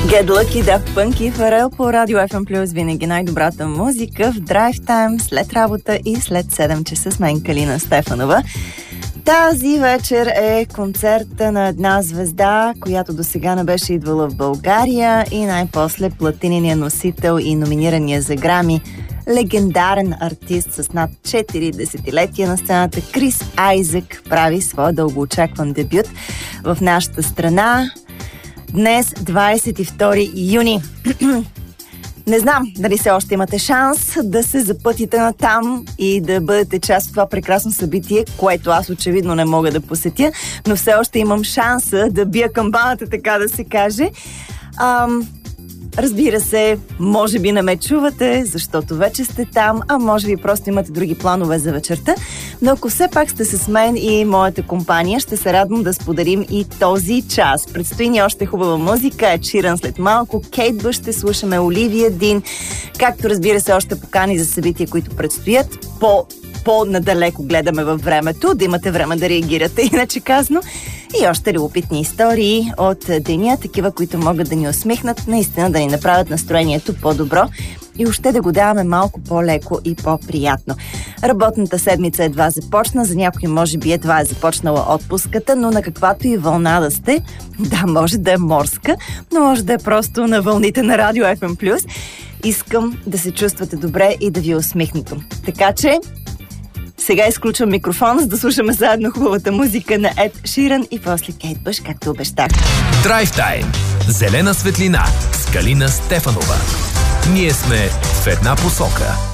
Get Lucky, Daft Punk и Фарел по Радио FM+, винаги най-добрата музика в драйв тайм, след работа и след 7 часа с мен Калина Стефанова. Тази вечер е концерта на една звезда, която досега не беше идвала в България и най-после платинения носител и номинирания за Грами, легендарен артист с над 4 десетилетия на сцената Крис Айзек прави своя дългоочакван дебют в нашата страна. Днес, 22 юни. Не знам дали все още имате шанс да се запътите натам и да бъдете част от това прекрасно събитие, което аз очевидно не мога да посетя, но все още имам шанса да бия камбаната, така да се каже. Разбира се, може би не ме чувате, защото вече сте там, а може би просто имате други планове за вечерта. Но ако все пак сте с мен и моята компания, ще се радвам да споделим и този час. Предстои ни още хубава музика, Ед Ширан след малко, Кейт Бъш ще слушаме, Оливия Дин, както разбира се още покани за събития, които предстоят. По-надалеко гледаме във времето, да имате време да реагирате, иначе казано. И още любопитни истории от деня, такива, които могат да ни усмихнат, наистина да ни направят настроението по-добро и още да го даваме малко по-леко и по-приятно. Работната седмица едва започна, за някои може би едва е започнала отпуската, но на каквато и вълна да сте, да, може да е морска, но може да е просто на вълните на Радио FM+. Искам да се чувствате добре и да ви е усмихнато. Така че сега изключвам микрофона, за да слушаме заедно хубавата музика на Ед Ширан и после Кейт Бъш, както обещах. Драйв тайм. Зелена светлина с Калина Стефанова. Ние сме в една посока.